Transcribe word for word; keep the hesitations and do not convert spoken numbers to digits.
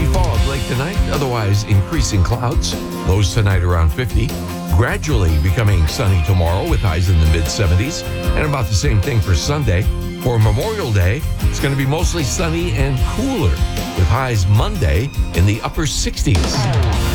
patchy fog late tonight, otherwise increasing clouds. Lows tonight around fifty. Gradually becoming sunny tomorrow with highs in the mid-seventies. And about the same thing for Sunday. For Memorial Day, it's going to be mostly sunny and cooler with highs Monday in the upper sixties.